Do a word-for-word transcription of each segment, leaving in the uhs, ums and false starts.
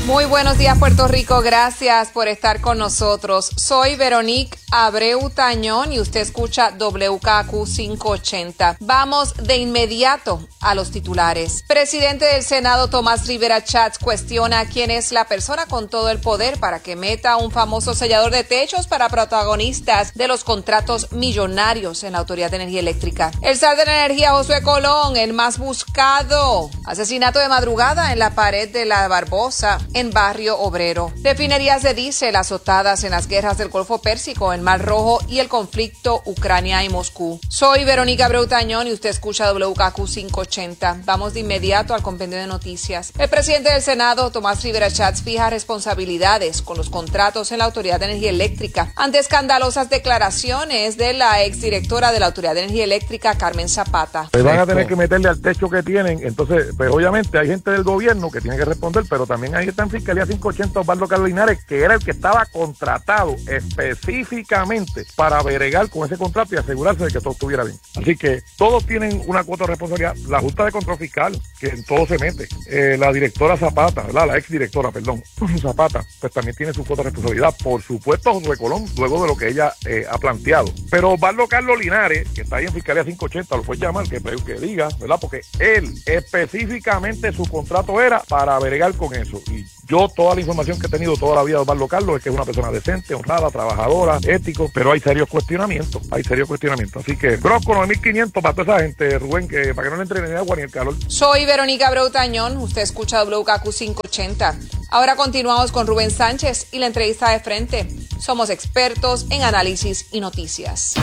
Muy buenos días, Puerto Rico. Gracias por estar con nosotros. Soy Veronique Abreu Tañón y usted escucha W K Q quinientos ochenta. Vamos de inmediato a los titulares. Presidente del Senado Tomás Rivera Schatz cuestiona quién es la persona con todo el poder para que meta un famoso sellador de techos para protagonistas de los contratos millonarios en la Autoridad de Energía Eléctrica. El zar de la energía, Josué Colón, el más buscado. Asesinato de madrugada en la pared de la Barbosa, en Barrio Obrero. Refinerías de diésel azotadas en las guerras del Golfo Pérsico, en Mar Rojo y el conflicto Ucrania y Moscú. Soy Verónica Abreu Tañón y usted escucha W K Q quinientos ochenta. Vamos de inmediato al compendio de noticias. El presidente del Senado, Tomás Rivera Schatz, fija responsabilidades con los contratos en la Autoridad de Energía Eléctrica ante escandalosas declaraciones de la exdirectora de la Autoridad de Energía Eléctrica, Carmen Zapata. Pues van a tener que meterle al techo que tienen, entonces, pues obviamente hay gente del gobierno que tiene que responder, pero también hay está en Fiscalía quinientos ochenta Osvaldo Carlos Linares, que era el que estaba contratado específicamente para bregar con ese contrato y asegurarse de que todo estuviera bien. Así que todos tienen una cuota de responsabilidad. La Junta de Control Fiscal, que en todo se mete, eh, la directora Zapata, ¿verdad? La exdirectora, perdón, Zapata, pues también tiene su cuota de responsabilidad. Por supuesto, Josué Colón, luego de lo que ella eh, ha planteado. Pero Osvaldo Carlos Linares, que está ahí en Fiscalía quinientos ochenta, lo puede llamar, que, que diga, ¿verdad? Porque él específicamente su contrato era para bregar con eso. Y yo toda la información que he tenido toda la vida de Osvaldo Carlos es que es una persona decente, honrada, trabajadora, ético, pero hay serios cuestionamientos, hay serios cuestionamientos. Así que Bronco nueve mil quinientos para toda esa gente, Rubén, que para que no le entre ni agua ni el calor. Soy Verónica Abreu Tañón, usted escucha W K Q quinientos ochenta. Ahora continuamos con Rubén Sánchez y la entrevista de frente. Somos expertos en análisis y noticias.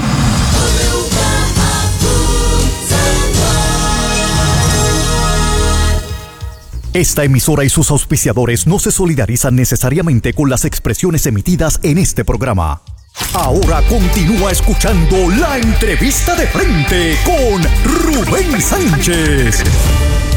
Esta emisora y sus auspiciadores no se solidarizan necesariamente con las expresiones emitidas en este programa. Ahora continúa escuchando la entrevista de frente con Rubén Sánchez.